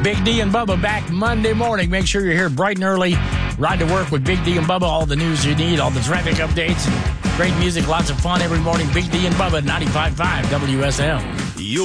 Big D and Bubba back Monday morning. Make sure you're here bright and early. Ride to work with Big D and Bubba. All the news you need, all the traffic updates, and great music, lots of fun every morning. Big D and Bubba, 95.5 WSL.